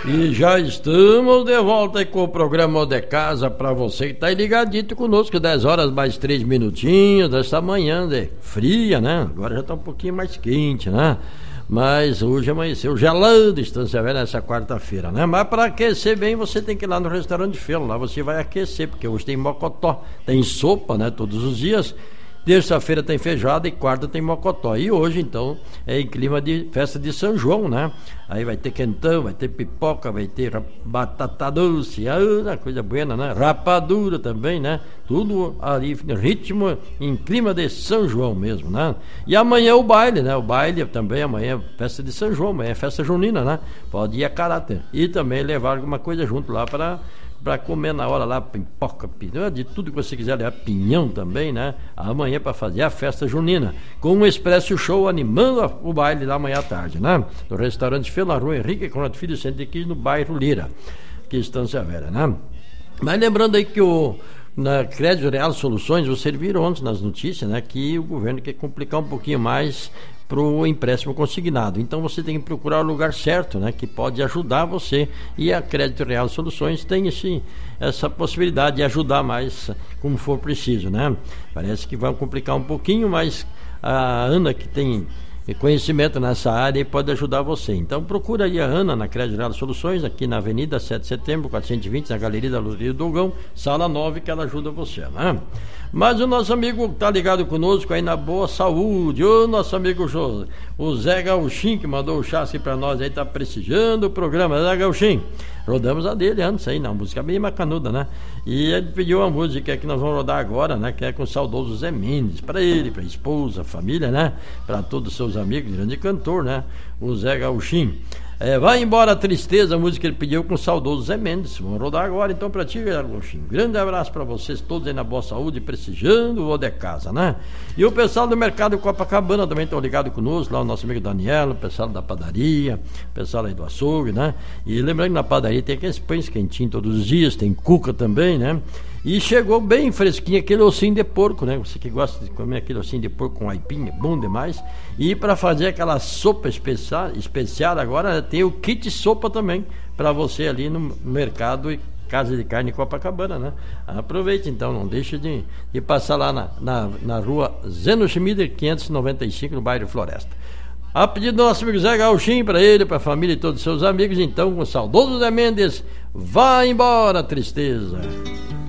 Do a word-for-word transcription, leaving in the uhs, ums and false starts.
E já estamos de volta aí com o programa de casa para você que tá aí ligadito conosco, dez horas mais três minutinhos dessa manhã de fria, né? Agora já tá um pouquinho mais quente, né? Mas hoje amanheceu gelando Estância Velha nessa quarta-feira, né? Mas para aquecer bem você tem que ir lá no restaurante Felo, lá você vai aquecer, porque hoje tem mocotó, tem sopa, né? Todos os dias. Terça-feira tem feijoada e quarta tem mocotó. E hoje, então, é em clima de festa de São João, né? Aí vai ter quentão, vai ter pipoca, vai ter batata doce, ah, coisa boa, né? Rapadura também, né? Tudo ali, ritmo em clima de São João mesmo, né? E amanhã o baile, né? O baile também, amanhã é festa de São João, amanhã é festa junina, né? Pode ir a caráter. E também levar alguma coisa junto lá para... para comer na hora lá, pipoca, pinhão, de tudo que você quiser, levar pinhão também, né? Amanhã para fazer a festa junina, com um expresso show animando a, o baile lá amanhã à tarde, né? No restaurante Felo, na rua Henrique Conrado Filho, cento e quinze, no bairro Lira, que é Estância Velha, né? Mas lembrando aí que o na Crédito Real Soluções, vocês viram ontem nas notícias, né? Que o governo quer complicar um pouquinho mais para o empréstimo consignado. Então você tem que procurar o lugar certo, né, que pode ajudar você, e a Crédito Real Soluções tem esse, essa possibilidade de ajudar mais como for preciso, né? Parece que vai complicar um pouquinho, mas a Ana, que tem conhecimento nessa área, pode ajudar você. Então procura aí a Ana na Crédito Real Soluções, aqui na Avenida sete de Setembro, quatrocentos e vinte, na Galeria da Luz do Dogão, sala nove, que ela ajuda você, né? Mas o nosso amigo tá ligado conosco aí na Boa Saúde, o nosso amigo José, o Zé Gauchinho, que mandou o chassi pra nós aí, tá prestigiando o programa. Zé Gauchinho, rodamos a dele antes aí, na música bem macanuda, né? E ele pediu uma música que nós vamos rodar agora, né? Que é com o saudoso Zé Mendes, pra ele, pra esposa, família, né? Pra todos os seus amigos, grande cantor, né? O Zé Gauchinho. É, vai embora a tristeza, a música que ele pediu com o saudoso Zé Mendes. Vamos rodar agora então pra ti, Gauchinho. Grande abraço pra vocês todos aí na Boa Saúde, prestigiando o de casa, né? E o pessoal do Mercado Copacabana também estão ligados conosco, lá o nosso amigo Daniel, o pessoal da padaria, o pessoal aí do açougue, né? E lembrando que na padaria tem aqueles pães quentinhos todos os dias, tem cuca também, né? E chegou bem fresquinho aquele ossinho de porco, né? Você que gosta de comer aquele ossinho de porco com aipim, é bom demais. E para fazer aquela sopa especial, especial agora, tem o kit sopa também, para você ali no mercado e Casa de Carne Copacabana, né? Aproveite então, não deixe de, de passar lá na, na, na rua Zeno Schmider, quinhentos e noventa e cinco, no bairro Floresta. A pedido do nosso amigo Zé Gauchinho, para ele, para a família e todos os seus amigos, então, com o saudoso Zé Mendes, vai embora tristeza.